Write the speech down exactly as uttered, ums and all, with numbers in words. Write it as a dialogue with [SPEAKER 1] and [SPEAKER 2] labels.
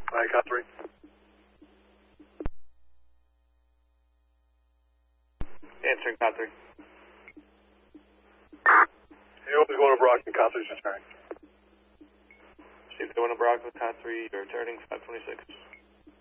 [SPEAKER 1] All right, cop three.
[SPEAKER 2] Answering cop three.
[SPEAKER 1] Hey, open going to Brockton, cop three's returning.
[SPEAKER 2] Chief going to Brockton, cop three, you're returning five twenty-six.